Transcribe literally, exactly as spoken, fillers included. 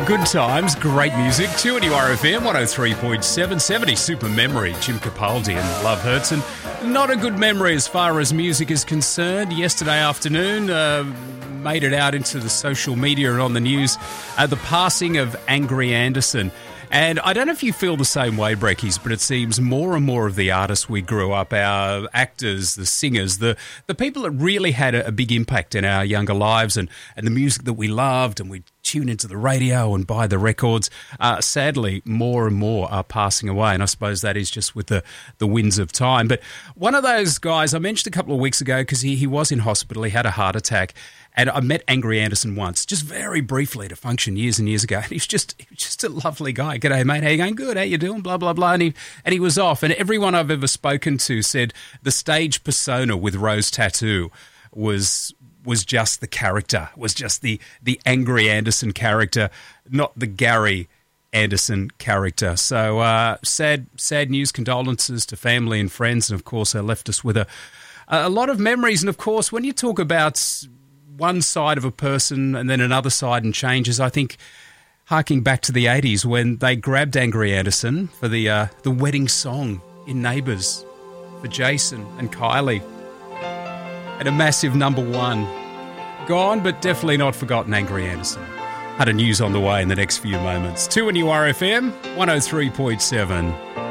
Good times, great music. two N U R F M one oh three point seven, seventy Super Memory, Jim Capaldi and Love Hurts. And not a good memory as far as music is concerned. Yesterday afternoon, uh, made it out into the social media and on the news, uh, the passing of Angry Anderson. And I don't know if you feel the same way, Brekkies, but it seems more and more of the artists we grew up, our actors, the singers, the the people that really had a, a big impact in our younger lives and, and the music that we loved and we tune into the radio and buy the records, uh, sadly, more and more are passing away. And I suppose that is just with the, the winds of time. But one of those guys I mentioned a couple of weeks ago, because he, he was in hospital, he had a heart attack. And I met Angry Anderson once, just very briefly at a function years and years ago. And he was just he was just a lovely guy. G'day, mate. How you going? Good. How you doing? Blah, blah, blah. And he, and he was off. And everyone I've ever spoken to said the stage persona with Rose Tattoo was was just the character, was just the, the Angry Anderson character, not the Gary Anderson character. So uh, sad sad news, condolences to family and friends. And, of course, they left us with a, a lot of memories. And, of course, when you talk about one side of a person and then another side and changes, I think harking back to the eighties when they grabbed Angry Anderson for the uh, the wedding song in Neighbours for Jason and Kylie at a massive number one. Gone, but definitely not forgotten, Angry Anderson. Had a news on the way in the next few moments. two N U R F M one oh three point seven.